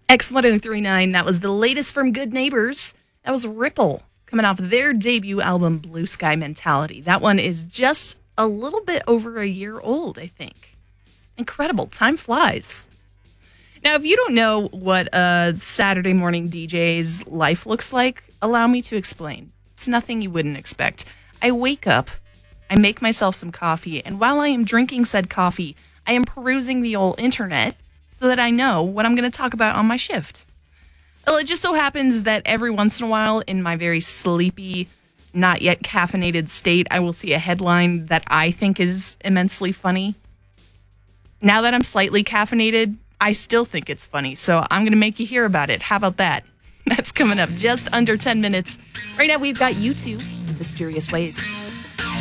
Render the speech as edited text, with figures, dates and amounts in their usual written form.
X1039, that was the latest from Good Neighbors. That was Ripple, coming off their debut album, Blue Sky Mentality. That one is just a little bit over a year old, I think. Incredible. Time flies. Now, if you don't know what a Saturday morning DJ's life looks like, allow me to explain. It's nothing you wouldn't expect. I wake up, I make myself some coffee, and while I am drinking said coffee, I am perusing the old internet so that I know what I'm going to talk about on my shift. Well, it just so happens that every once in a while, in my very sleepy, not yet caffeinated state, I will see a headline that I think is immensely funny. Now that I'm slightly caffeinated, I still think it's funny, so I'm going to make you hear about it. How about that? That's coming up just under 10 minutes. Right now, we've got U2 with Mysterious Ways.